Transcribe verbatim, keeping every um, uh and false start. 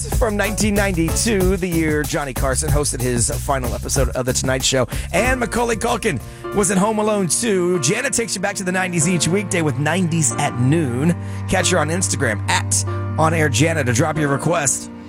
From nineteen ninety-two, the year Johnny Carson hosted his final episode of The Tonight Show, and Macaulay Culkin was in Home Alone two. Janet takes you back to the nineties each weekday with nineties at noon. Catch her on Instagram at On Air Janet to drop your request.